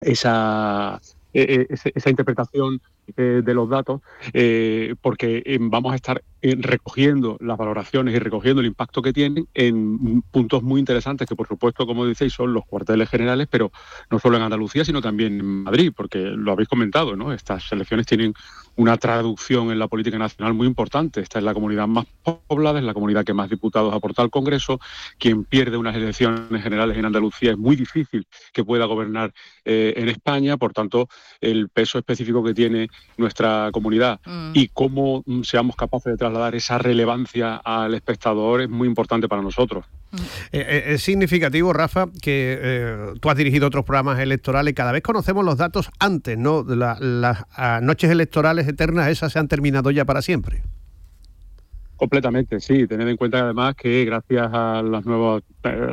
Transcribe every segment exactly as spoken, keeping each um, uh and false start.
esa, eh, esa, esa interpretación eh, de los datos, eh, porque eh, vamos a estar eh, recogiendo las valoraciones y recogiendo el impacto que tienen en puntos muy interesantes que, por supuesto, como decís, son los cuarteles generales, pero no solo en Andalucía, sino también en Madrid, porque lo habéis comentado, ¿no? Estas elecciones tienen una traducción en la política nacional muy importante. Esta es la comunidad más poblada, es la comunidad que más diputados aporta al Congreso. Quien pierde unas elecciones generales en Andalucía es muy difícil que pueda gobernar eh, en España. Por tanto, el peso específico que tiene nuestra comunidad mm. y cómo mm, seamos capaces de trasladar esa relevancia al espectador es muy importante para nosotros. Eh, es significativo, Rafa, que eh, tú has dirigido otros programas electorales y cada vez conocemos los datos antes, ¿no? La, las noches electorales eternas, esas se han terminado ya para siempre. Completamente, sí. Tened en cuenta además que gracias a las nuevas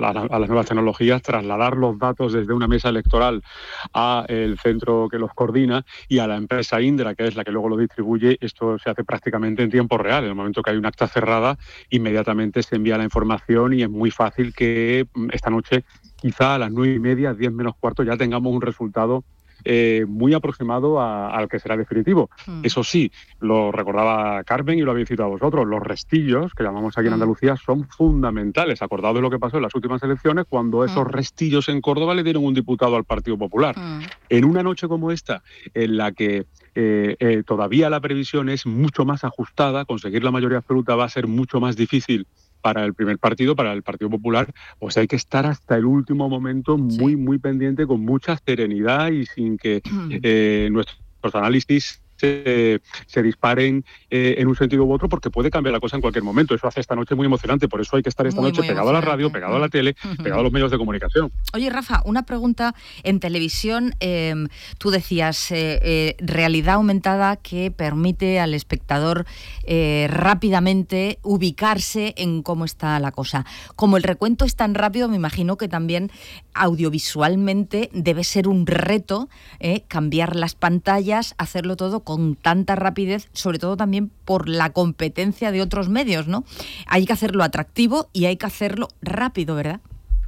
a las nuevas tecnologías, trasladar los datos desde una mesa electoral a el centro que los coordina y a la empresa Indra, que es la que luego lo distribuye, esto se hace prácticamente en tiempo real. En el momento que hay un acta cerrada, inmediatamente se envía la información y es muy fácil que esta noche, quizá a las nueve y media, diez menos cuarto, ya tengamos un resultado Eh, muy aproximado a, al que será definitivo. Mm. Eso sí, lo recordaba Carmen y lo habéis citado vosotros, los restillos, que llamamos aquí en Andalucía, son fundamentales. Acordaos de lo que pasó en las últimas elecciones, cuando esos mm. restillos en Córdoba le dieron un diputado al Partido Popular. Mm. En una noche como esta, en la que eh, eh, todavía la previsión es mucho más ajustada, conseguir la mayoría absoluta va a ser mucho más difícil para el primer partido, para el Partido Popular, pues hay que estar hasta el último momento muy, sí. muy pendiente, con mucha serenidad y sin que eh, nuestros análisis se, se disparen eh, en un sentido u otro, porque puede cambiar la cosa en cualquier momento. Eso hace esta noche muy emocionante, por eso hay que estar esta muy, noche muy pegado a la radio, pegado a la tele, pegado a los medios de comunicación. Oye, Rafa, una pregunta. En televisión, eh, tú decías, eh, eh, realidad aumentada que permite al espectador eh, rápidamente ubicarse en cómo está la cosa. Como el recuento es tan rápido, me imagino que también audiovisualmente debe ser un reto eh, cambiar las pantallas, hacerlo todo con tanta rapidez, sobre todo también por la competencia de otros medios, ¿no? Hay que hacerlo atractivo y hay que hacerlo rápido, ¿verdad?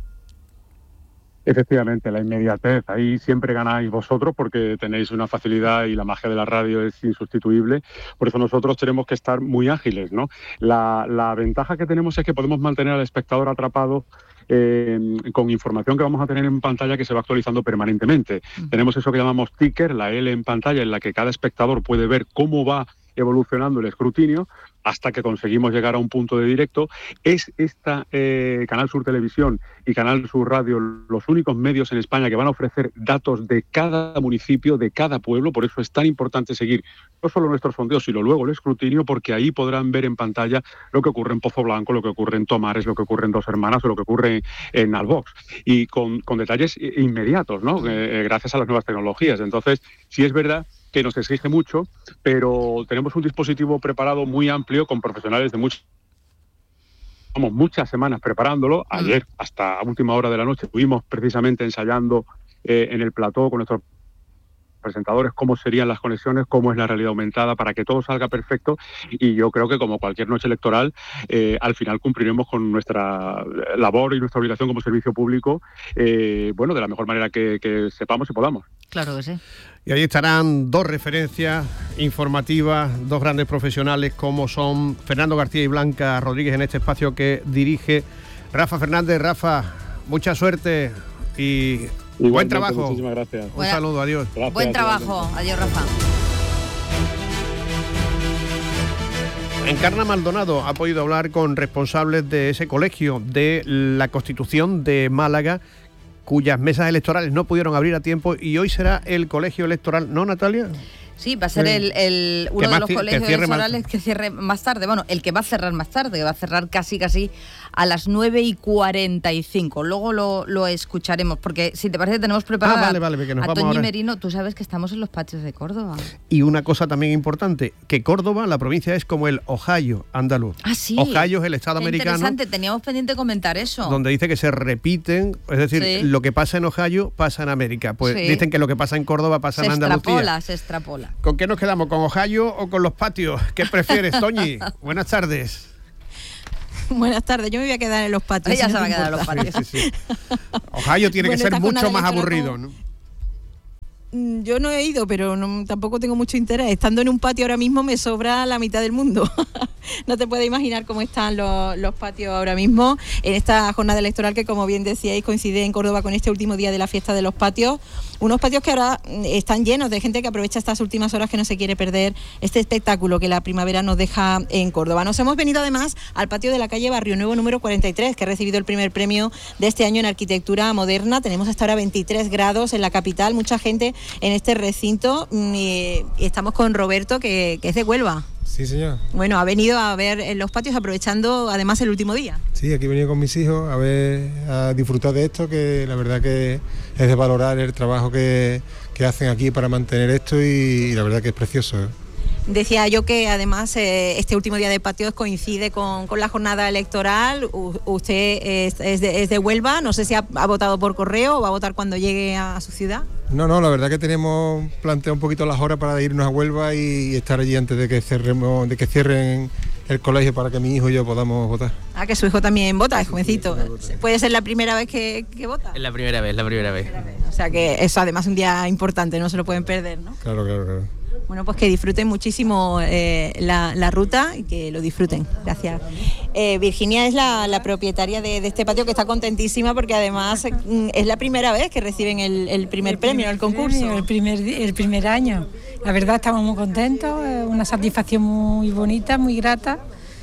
Efectivamente, la inmediatez. Ahí siempre ganáis vosotros porque tenéis una facilidad y la magia de la radio es insustituible. Por eso nosotros tenemos que estar muy ágiles, ¿no? La, la ventaja que tenemos es que podemos mantener al espectador atrapado Eh, con información que vamos a tener en pantalla que se va actualizando permanentemente. Uh-huh. Tenemos eso que llamamos ticker, la L en pantalla, en la que cada espectador puede ver cómo va evolucionando el escrutinio hasta que conseguimos llegar a un punto de directo. Es esta eh, Canal Sur Televisión y Canal Sur Radio los únicos medios en España que van a ofrecer datos de cada municipio, de cada pueblo. Por eso es tan importante seguir no solo nuestros sondeos, sino luego el escrutinio, porque ahí podrán ver en pantalla lo que ocurre en Pozo Blanco, lo que ocurre en Tomares, lo que ocurre en Dos Hermanas o lo que ocurre en Albox. Y con, con detalles inmediatos, ¿no? Eh, gracias a las nuevas tecnologías. Entonces, sí es verdad que nos exige mucho, pero tenemos un dispositivo preparado muy amplio con profesionales de muchos. Llevamos muchas semanas preparándolo. Ayer, hasta última hora de la noche, estuvimos precisamente ensayando eh, en el plató con nuestros presentadores cómo serían las conexiones, cómo es la realidad aumentada, para que todo salga perfecto. Y yo creo que, como cualquier noche electoral, eh, al final cumpliremos con nuestra labor y nuestra obligación como servicio público, eh, bueno, de la mejor manera que, que sepamos y podamos. Claro que sí. Y ahí estarán dos referencias informativas, dos grandes profesionales como son Fernando García y Blanca Rodríguez en este espacio que dirige Rafa Fernández. Rafa, mucha suerte y igualmente, buen trabajo. Muchísimas gracias. Un Buena, saludo, adiós. Gracias, buen trabajo, adiós, Rafa. Encarna Maldonado ha podido hablar con responsables de ese colegio de la Constitución de Málaga, cuyas mesas electorales no pudieron abrir a tiempo, y hoy será el colegio electoral, ¿no, Natalia? Sí, va a ser el, el uno de los colegios que electorales más... que cierre más tarde. Bueno, el que va a cerrar más tarde, que va a cerrar casi casi a las nueve y cuarenta y cinco. Luego lo, lo escucharemos, porque si te parece tenemos preparada ah, vale, vale, que nos a vamos Toñi ahora. Merino. Tú sabes que estamos en los patios de Córdoba. Y una cosa también importante, que Córdoba, la provincia, es como el Ohio andaluz. Ah, sí. Ohio es el estado Qué americano. Interesante, teníamos pendiente comentar eso. Donde dice que se repiten, es decir, sí. lo que pasa en Ohio pasa en América. Pues sí. dicen que lo que pasa en Córdoba pasa se en Andalucía. Se extrapola, se extrapola. ¿Con qué nos quedamos? ¿Con Ohio o con los patios? ¿Qué prefieres, Toñi? Buenas tardes. Buenas tardes, yo me voy a quedar en los patios. Ella si se no va a quedar en los patios. Sí, sí, sí. Ohio tiene bueno, que ser mucho más aburrido, con... ¿no? Yo no he ido, pero no, tampoco tengo mucho interés. Estando en un patio ahora mismo me sobra la mitad del mundo. No te puedes imaginar cómo están los, los patios ahora mismo en esta jornada electoral que, como bien decíais, coincide en Córdoba con este último día de la fiesta de los patios. Unos patios que ahora están llenos de gente que aprovecha estas últimas horas, que no se quiere perder este espectáculo que la primavera nos deja en Córdoba. Nos hemos venido además al patio de la calle Barrio Nuevo número cuarenta y tres, que ha recibido el primer premio de este año en arquitectura moderna. Tenemos hasta ahora veintitrés grados en la capital, mucha gente en este recinto, y estamos con Roberto, que, que es de Huelva. Sí, señor. Bueno, ha venido a ver los patios aprovechando además el último día. Sí, aquí he venido con mis hijos a ver, a disfrutar de esto, que la verdad que es de valorar el trabajo que, que hacen aquí para mantener esto, y, y la verdad que es precioso. Decía yo que además eh, este último día de patios coincide con, con la jornada electoral. U, usted es, es, de, es de Huelva, no sé si ha, ha votado por correo o va a votar cuando llegue a, a su ciudad. No, no, la verdad que tenemos planteado un poquito las horas para irnos a Huelva y, y estar allí antes de que cerremos, de que cierren el colegio, para que mi hijo y yo podamos votar. Ah, que su hijo también vota, es jovencito. ¿Puede ser la primera vez que, que vota? Es la primera vez, la primera vez. O sea que es además un día importante, no se lo pueden perder, ¿no? Claro, claro, claro. Bueno, pues que disfruten muchísimo eh, la, la ruta y que lo disfruten. Gracias. Eh, Virginia es la, la propietaria de, de este patio, que está contentísima porque además es la primera vez que reciben el, el primer el premio en el concurso. Premio, el, primer, el primer año. La verdad estamos muy contentos, es una satisfacción muy bonita, muy grata.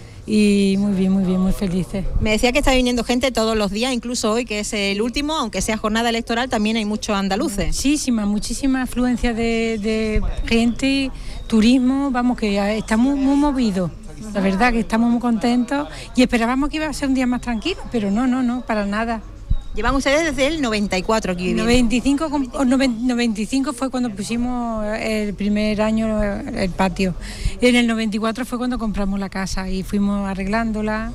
Y muy bien, muy bien, muy felices. Me decía que está viniendo gente todos los días, incluso hoy, que es el último, aunque sea jornada electoral, también hay muchos andaluces. Muchísima, muchísima afluencia de, de gente, turismo, vamos, que está muy, muy movido. La verdad que estamos muy contentos y esperábamos que iba a ser un día más tranquilo, pero no, no, no, para nada. Llevan ustedes desde el noventa y cuatro aquí viviendo. noventa y cinco, noventa y cinco fue cuando pusimos el primer año el patio. En el noventa y cuatro fue cuando compramos la casa y fuimos arreglándola.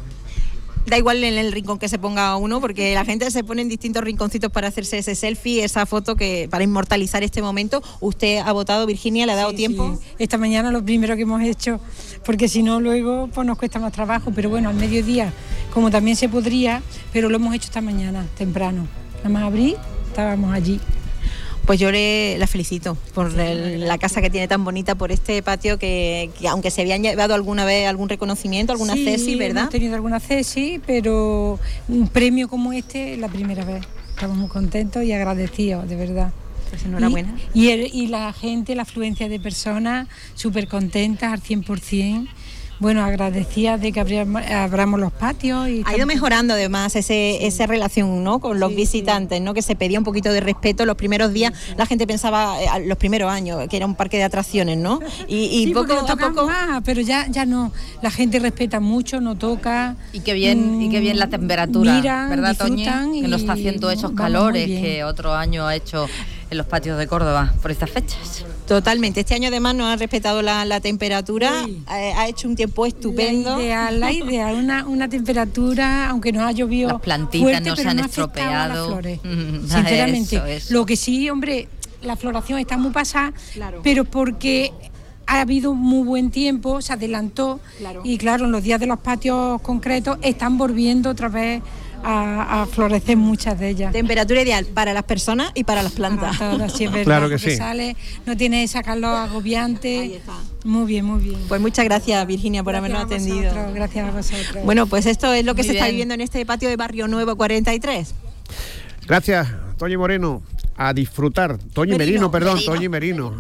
Da igual en el rincón que se ponga uno, porque la gente se pone en distintos rinconcitos para hacerse ese selfie, esa foto, que para inmortalizar este momento. ¿Usted ha votado, Virginia? ¿Le ha dado sí, tiempo? Sí. Esta mañana lo primero que hemos hecho, porque si no luego pues nos cuesta más trabajo, pero bueno, al mediodía, como también se podría, pero lo hemos hecho esta mañana, temprano. Nada más abrí, estábamos allí. Pues yo le, la felicito por el, la casa que tiene tan bonita, por este patio que, que aunque se habían llevado alguna vez algún reconocimiento, alguna sí, cesi, ¿verdad? Hemos tenido alguna cesi, pero un premio como este es la primera vez. Estamos muy contentos y agradecidos, de verdad. Pues enhorabuena. Y, y, el, y la gente, la afluencia de personas, súper contentas al cien por ciento. Bueno, agradecida de que abriéramos, abramos los patios. Y ha ido mejorando además ese, sí. esa relación, ¿no?, con los sí, visitantes, ¿no?, que se pedía un poquito de respeto. Los primeros días la gente pensaba, eh, los primeros años, que era un parque de atracciones, ¿no? Y, y sí, poco a poco más, pero ya, ya no. La gente respeta mucho, no toca. Y qué bien, mmm, y qué bien la temperatura, miran, ¿verdad, Toñi? Que no está haciendo esos calores que otro año ha hecho en los patios de Córdoba por estas fechas. Totalmente. Este año además no ha respetado la, la temperatura, eh, ha hecho un tiempo estupendo. La ideal, la ideal, una, una temperatura, aunque no ha llovido las plantitas fuerte, no se han no estropeado. Las flores, mm, sinceramente. Eso, eso. Lo que sí, hombre, la floración está muy pasada, claro, pero porque ha habido muy buen tiempo, se adelantó, claro, y claro, en los días de los patios concretos están volviendo otra vez A, a florecer muchas de ellas. Temperatura ideal para las personas y para las plantas. Para todas, sí, es verdad, claro que sí. Sale, no tiene esa calor agobiante. Ahí está. Muy bien, muy bien. Pues muchas gracias, Virginia, por gracias habernos atendido. Vosotros, gracias a vosotros. Bueno, pues esto es lo que muy se bien. está viviendo en este patio de Barrio Nuevo cuarenta y tres. Gracias, Toñi Moreno. A disfrutar. Toñi Merino, Merino perdón, Merino. Toñi Merino.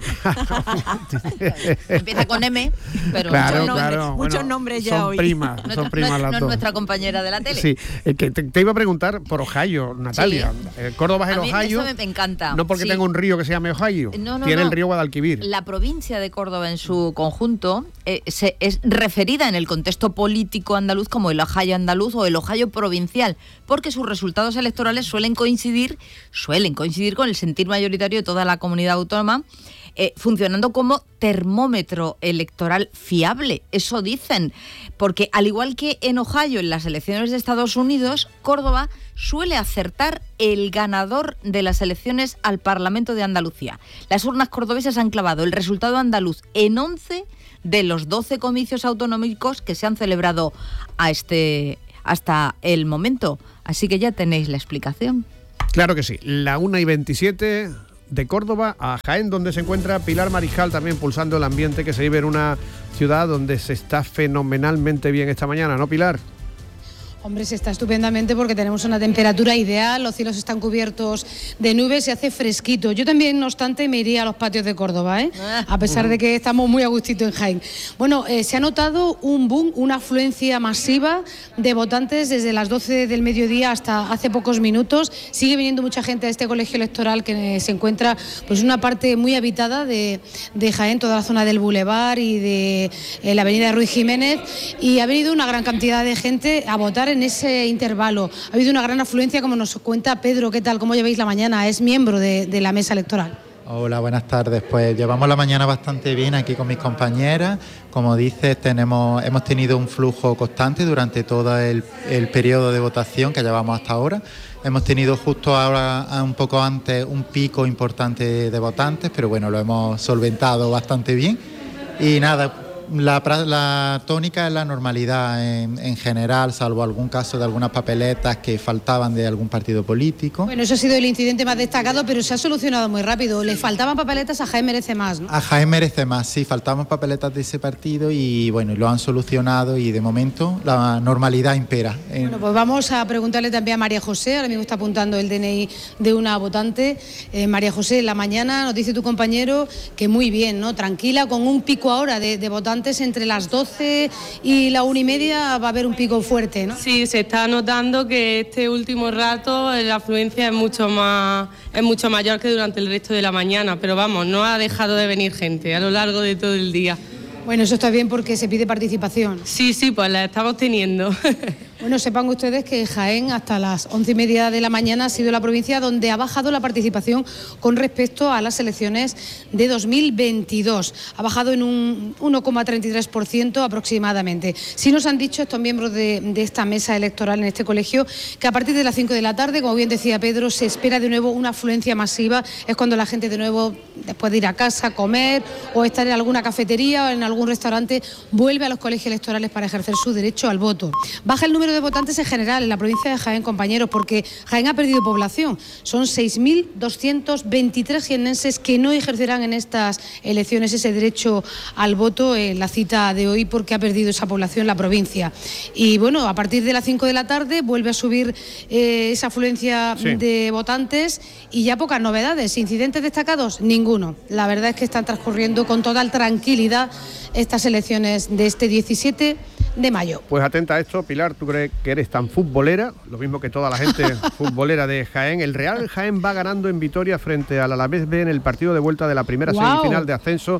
Empieza con M, pero claro, muchos nombres, claro. muchos bueno, nombres ya son hoy. Primas, no, son primas no, las no dos. es nuestra compañera de la tele. Sí, eh, que te, te iba a preguntar por Ohio, Natalia. Sí. Eh, Córdoba es el a mí Ohio. Eso me encanta. No porque sí. tenga un río que se llame Ohio. No, no, Tiene no. el río Guadalquivir. La provincia de Córdoba en su conjunto eh, se, es referida en el contexto político andaluz como el Ohio andaluz o el Ohio provincial, porque sus resultados electorales suelen coincidir, suelen coincidir con el sentir mayoritario de toda la comunidad autónoma, eh, funcionando como termómetro electoral fiable. Eso dicen, porque al igual que en Ohio, en las elecciones de Estados Unidos, Córdoba suele acertar el ganador de las elecciones al Parlamento de Andalucía. Las urnas cordobesas han clavado el resultado andaluz en once de los doce comicios autonómicos que se han celebrado a este, hasta el momento. Así que ya tenéis la explicación. Claro que sí. La una y veintisiete... de Córdoba a Jaén, donde se encuentra Pilar Mariscal, también pulsando el ambiente que se vive en una ciudad donde se está fenomenalmente bien esta mañana, ¿no, Pilar? Hombre, se está estupendamente porque tenemos una temperatura ideal, los cielos están cubiertos de nubes y hace fresquito. Yo también, no obstante, me iría a los patios de Córdoba, ¿eh? A pesar de que estamos muy a gustito en Jaén. Bueno, eh, se ha notado un boom, una afluencia masiva de votantes desde las doce del mediodía hasta hace pocos minutos. Sigue viniendo mucha gente a este colegio electoral que se encuentra pues en una parte muy habitada de, de Jaén, toda la zona del Boulevard y de eh, la avenida Ruiz Jiménez, y ha venido una gran cantidad de gente a votar en ese intervalo. Ha habido una gran afluencia, como nos cuenta Pedro. ¿Qué tal? ¿Cómo lleváis la mañana? Es miembro de, de la mesa electoral. Hola, buenas tardes. Pues llevamos la mañana bastante bien aquí con mis compañeras. Como dices, tenemos, hemos tenido un flujo constante durante todo el, el periodo de votación que llevamos hasta ahora. Hemos tenido justo ahora, un poco antes, un pico importante de votantes, pero bueno, lo hemos solventado bastante bien. Y nada, La, la tónica es la normalidad en, en general, salvo algún caso de algunas papeletas que faltaban de algún partido político. Bueno, eso ha sido el incidente más destacado, pero se ha solucionado muy rápido. Le faltaban papeletas, a Jaén Merece Más, ¿no? A Jaén Merece Más, sí, faltaban papeletas de ese partido y bueno, lo han solucionado y de momento la normalidad impera. Bueno, pues vamos a preguntarle también a María José, ahora mismo está apuntando el D N I de una votante. Eh, María José, en la mañana nos dice tu compañero que muy bien, ¿no? Tranquila, con un pico ahora de, de votantes entre las doce y la una y media va a haber un pico fuerte, ¿no? Sí, se está notando que este último rato la afluencia es mucho más es mucho mayor que durante el resto de la mañana, pero vamos, no ha dejado de venir gente a lo largo de todo el día. Bueno, eso está bien porque se pide participación. Sí, sí, pues la estamos teniendo. Bueno, sepan ustedes que Jaén hasta las once y media de la mañana ha sido la provincia donde ha bajado la participación con respecto a las elecciones de dos mil veintidós. Ha bajado en un uno coma treinta y tres por ciento aproximadamente. Sí nos han dicho estos miembros de, de esta mesa electoral en este colegio que a partir de las cinco de la tarde, como bien decía Pedro, se espera de nuevo una afluencia masiva. Es cuando la gente de nuevo, después de ir a casa, comer o estar en alguna cafetería o en algún restaurante, vuelve a los colegios electorales para ejercer su derecho al voto. Baja el número de votantes en general en la provincia de Jaén, compañeros, porque Jaén ha perdido población. Son seis mil doscientos veintitrés jiennenses que no ejercerán en estas elecciones ese derecho al voto en la cita de hoy, porque ha perdido esa población la provincia. Y bueno, a partir de las cinco de la tarde vuelve a subir eh, esa afluencia sí. de votantes y ya pocas novedades. ¿Incidentes destacados? Ninguno. La verdad es que están transcurriendo con total tranquilidad estas elecciones de este diecisiete de mayo. Pues atenta a esto, Pilar, tú crees que eres tan futbolera, lo mismo que toda la gente futbolera de Jaén. El Real Jaén va ganando en Vitoria frente al Alavés B en el partido de vuelta de la primera wow. semifinal de ascenso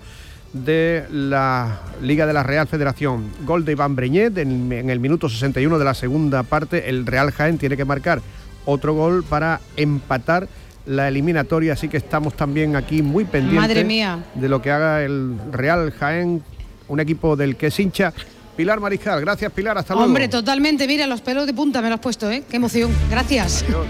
de la Liga de la Real Federación. Gol de Iván Breñet en, en el minuto sesenta y uno de la segunda parte. El Real Jaén tiene que marcar otro gol para empatar la eliminatoria, así que estamos también aquí muy pendientes Madre mía. de lo que haga el Real Jaén, un equipo del que es hincha Pilar Mariscal. Gracias, Pilar, hasta luego. Hombre, totalmente, mira, los pelos de punta me los has puesto, ¿eh? Qué emoción, gracias. Adiós.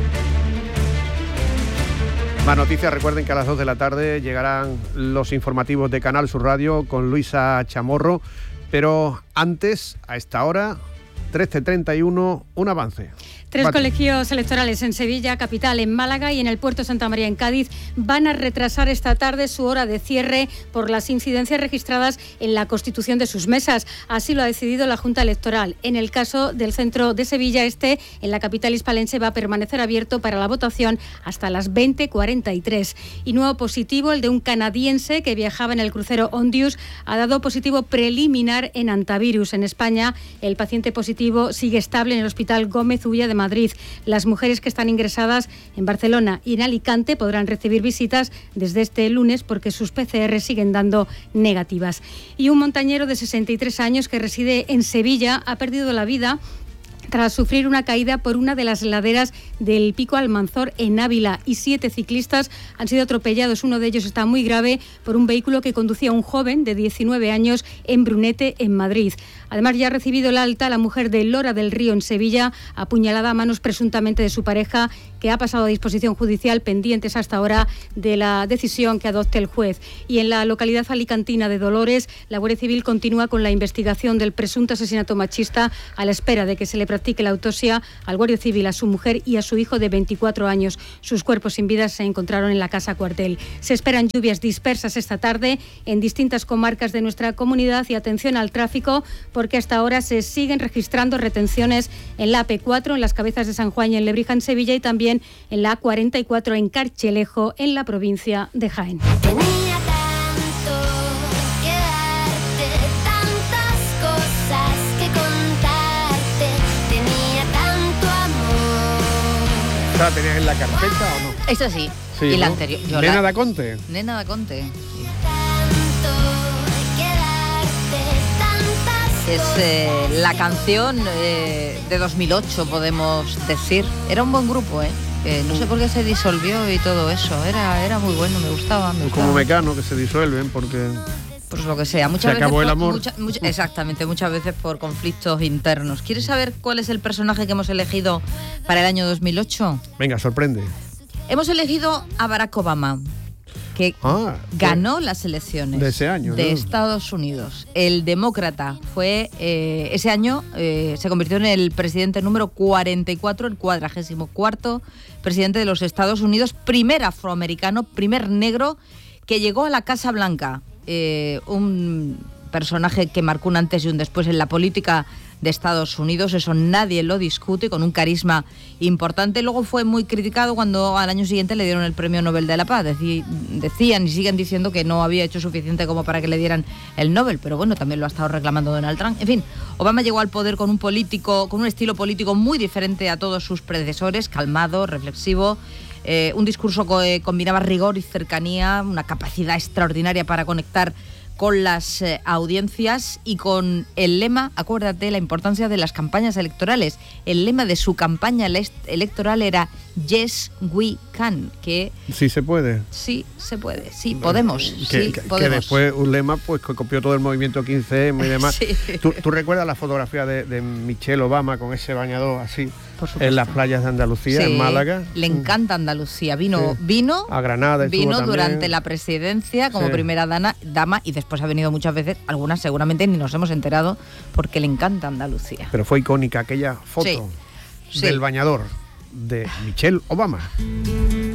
Más noticias, recuerden que a las dos de la tarde llegarán los informativos de Canal Sur Radio con Luisa Chamorro, pero antes, a esta hora, trece treinta y uno, un avance. Tres Vale. colegios electorales en Sevilla, capital, en Málaga y en el puerto Santa María en Cádiz van a retrasar esta tarde su hora de cierre por las incidencias registradas en la constitución de sus mesas. Así lo ha decidido la Junta Electoral. En el caso del centro de Sevilla, este, en la capital hispalense, va a permanecer abierto para la votación hasta las veinte cuarenta y tres. Y nuevo positivo, el de un canadiense que viajaba en el crucero Ondius, ha dado positivo preliminar en antivirus. En España, el paciente positivo sigue estable en el Hospital Gómez Ulla de Madrid. Las mujeres que están ingresadas en Barcelona y en Alicante podrán recibir visitas desde este lunes porque sus P C R siguen dando negativas. Y un montañero de sesenta y tres años que reside en Sevilla ha perdido la vida tras sufrir una caída por una de las laderas del Pico Almanzor en Ávila, y siete ciclistas han sido atropellados. Uno de ellos está muy grave por un vehículo que conducía un joven de diecinueve años en Brunete, en Madrid. Además, ya ha recibido el alta la mujer de Lora del Río, en Sevilla, apuñalada a manos presuntamente de su pareja, que ha pasado a disposición judicial, pendientes hasta ahora de la decisión que adopte el juez. Y en la localidad alicantina de Dolores, la Guardia Civil continúa con la investigación del presunto asesinato machista a la espera de que se le practique practique la autopsia al guardia civil, a su mujer y a su hijo de veinticuatro años. Sus cuerpos sin vida se encontraron en la casa cuartel. Se esperan lluvias dispersas esta tarde en distintas comarcas de nuestra comunidad y atención al tráfico porque hasta ahora se siguen registrando retenciones en la A P cuatro, en las Cabezas de San Juan y en Lebrija, en Sevilla, y también en la A cuarenta y cuatro en Carchelejo, en la provincia de Jaén. ¿La tenías en la carpeta o no? Eso sí, sí y ¿no? la anterior. Yo Nena la... da Conte. Nena da Conte. Es eh, la canción eh, de dos mil ocho, podemos decir. Era un buen grupo, ¿eh? Eh, no sé por qué se disolvió y todo eso. Era, era muy bueno, me gustaba. Me gustaba. Como Mecano, que se disuelven porque... Pues lo que sea. Muchas se acabó veces el amor. Por, mucha, mucha, exactamente, muchas veces por conflictos internos. ¿Quieres saber cuál es el personaje que hemos elegido para el año dos mil ocho? Venga, sorprende. Hemos elegido a Barack Obama, que ah, ganó las elecciones de ese año, de ¿no? Estados Unidos. El demócrata fue, eh, ese año eh, se convirtió en el presidente número cuarenta y cuatro, el cuadragésimo cuarto presidente de los Estados Unidos, primer afroamericano, primer negro que llegó a la Casa Blanca. Eh, un personaje que marcó un antes y un después en la política de Estados Unidos, eso nadie lo discute, con un carisma importante. Luego fue muy criticado cuando al año siguiente le dieron el Premio Nobel de la Paz. Decí, decían y siguen diciendo que no había hecho suficiente como para que le dieran el Nobel, pero bueno, también lo ha estado reclamando Donald Trump. En fin, Obama llegó al poder con un político, con un estilo político muy diferente a todos sus predecesores, calmado, reflexivo. Eh, un discurso que combinaba rigor y cercanía, una capacidad extraordinaria para conectar con las eh, audiencias y con el lema, acuérdate, la importancia de las campañas electorales. El lema de su campaña ele- electoral era Yes, we can, que... Sí se puede. Sí se puede, sí podemos, que, sí que, podemos. Que después un lema pues que copió todo el movimiento quince eme y demás. Sí. ¿Tú, ¿Tú recuerdas la fotografía de, de Michelle Obama con ese bañador así en las playas de Andalucía, sí, en Málaga? Le encanta Andalucía. Vino, sí. vino a Granada, vino durante la presidencia como sí. primera dana, dama y después ha venido muchas veces, algunas seguramente ni nos hemos enterado porque le encanta Andalucía. Pero fue icónica aquella foto sí. del sí. bañador de Michelle Obama.